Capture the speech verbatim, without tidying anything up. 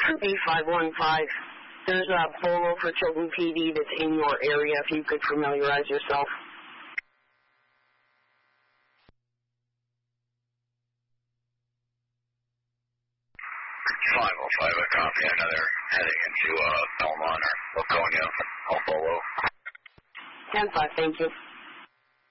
B five one five. There's a Bolo for Tilton P D that's in your area, if you could familiarize yourself. five oh five, I copy. Another heading into uh, Belmont or Laconia, El Bolo. ten five, thank you.